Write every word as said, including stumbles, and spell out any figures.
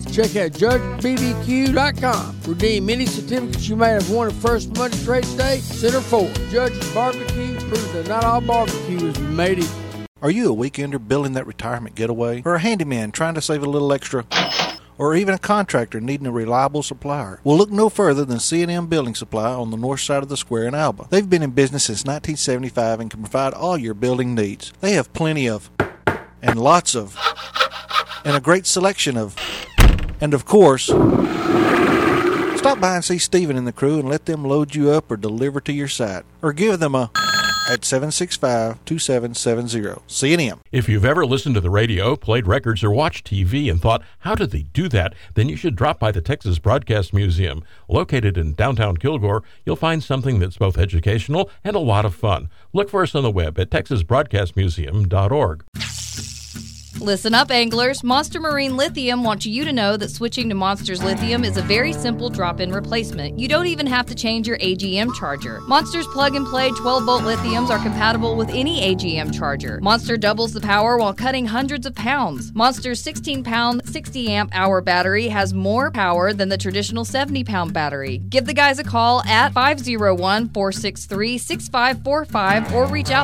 Check out judge b b q dot com. Redeem any certificates you may have won at First Monday Trade Day. Center Ford. Judge's Barbecue proves that not all barbecue is made equal. Are you a weekender building that retirement getaway? Or a handyman trying to save a little extra? Or even a contractor needing a reliable supplier? Well, look no further than C and M Building Supply on the north side of the square in Alba. They've been in business since nineteen seventy-five and can provide all your building needs. They have plenty of, and lots of, and a great selection of, and of course, stop by and see Stephen and the crew and let them load you up or deliver to your site. Or give them a at seven six five, two seven seven zero. C and M. If you've ever listened to the radio, played records, or watched T V and thought, how did they do that? Then you should drop by the Texas Broadcast Museum. Located in downtown Kilgore, you'll find something that's both educational and a lot of fun. Look for us on the web at texas broadcast museum dot org. Listen up, anglers. Monster Marine Lithium wants you to know that switching to Monster's Lithium is a very simple drop-in replacement. You don't even have to change your A G M charger. Monster's plug-and-play twelve-volt lithiums are compatible with any A G M charger. Monster doubles the power while cutting hundreds of pounds. Monster's sixteen-pound, sixty amp hour battery has more power than the traditional seventy-pound battery. Give the guys a call at five oh one, four six three, six five four five or reach out